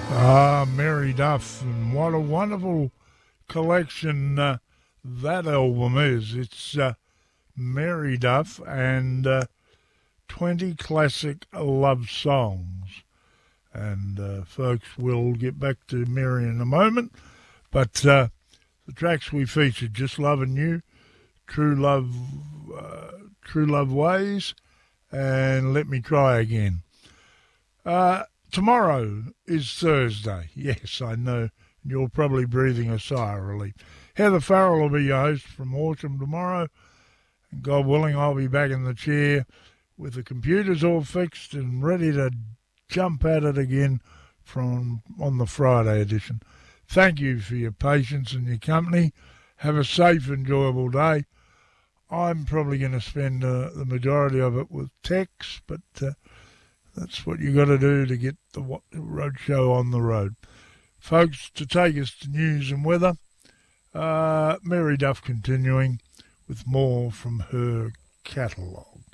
Mary Duff, and what a wonderful collection that album is. It's Mary Duff and 20 classic love songs. And folks, we'll get back to Mary in a moment, but the tracks we featured, Just Loving You, True Love Ways, and Let Me Try Again. Tomorrow is Thursday. Yes, I know. You're probably breathing a sigh of relief. Heather Farrell will be your host from Horsham tomorrow. And God willing, I'll be back in the chair with the computers all fixed and ready to jump at it again on the Friday edition. Thank you for your patience and your company. Have a safe, enjoyable day. I'm probably going to spend the majority of it with text, but that's what you got to do to get the road show on the road. Folks, to take us to news and weather, Mary Duff continuing with more from her catalogue.